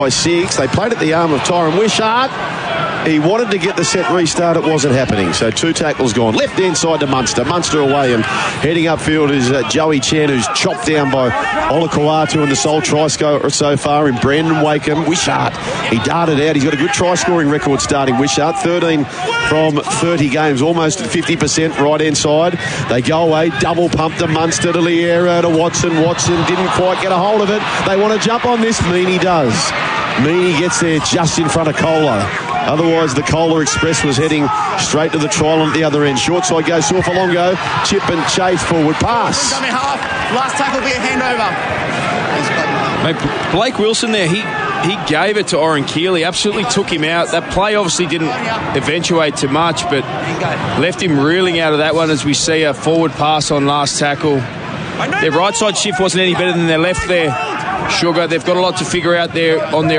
by 6. They played at the arm of Tyron Wishart. He wanted to get the set restart. It wasn't happening. So 2 tackles gone. Left hand side to Munster. Munster away, and heading upfield is Joey Chen, who's chopped down by Olakau'atu in the sole try scorer so far in Brandon Wakeham. Wishart, he darted out. He's got a good try scoring record starting. Wishart, 13 from 30 games, almost at 50% right hand side. They go away, double pump to Munster, to Liera, to Watson. Watson didn't quite get a hold of it. They want to jump on this. Meaney does. Meaney gets there just in front of Kohler. Otherwise, the Kohler Express was heading straight to the try line at the other end. Short side goes Sorfolongo. Chip and chase forward pass. Last tackle will be a handover. Mate, Blake Wilson there, he gave it to Oren Keeley, absolutely took him out. That play obviously didn't eventuate to much, but left him reeling out of that one as we see a forward pass on last tackle. Their right side shift wasn't any better than their left there. Sugar, they've got a lot to figure out there on their